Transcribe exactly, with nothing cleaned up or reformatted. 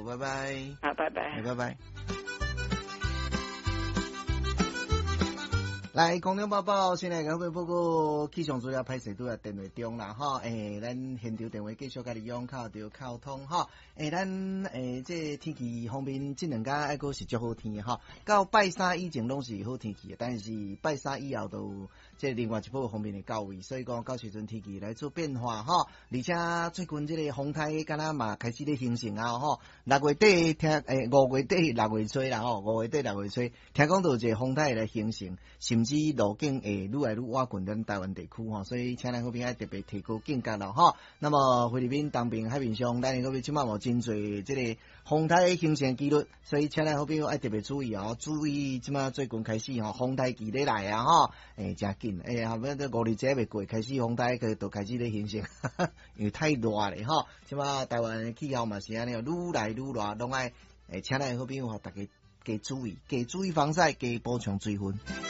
拜拜。 好，拜拜。 拜拜。来，空中报报，先来各位报告气象资料拍摄都在电话中啦，吼，诶，咱现场电话继续甲你用靠着沟通，吼，诶，咱诶，这天气方面，这两家还阁是足好天的，吼，到拜三以前拢是好天气的，但是拜三以后都这另外一部方面的到位，所以讲到时阵天气来做变化，吼，而且最近这个风台敢若嘛开始咧形成啊，吼，六月底听诶，五月底六月吹啦，吼，五月底六月吹，听讲到一个风台来形成，甚至路径会愈来愈挖近咱台湾地区吼，所以请咱嗰边要特别提高警觉咯吼。那么菲律宾东边海面上，咱嗰边即马无真侪即个风台形成几率，所以请咱嗰边要特别注意哦，注意即马最近开始吼，风台期咧来啊吼，诶，真紧，诶，后尾这五日节未过，开始风台佢就开始咧形成，呵呵因为太热咧吼，即马台湾的气候嘛是安尼，愈来愈热，拢爱诶，请咱嗰边话大家加注意，加注意防晒，加补充水分。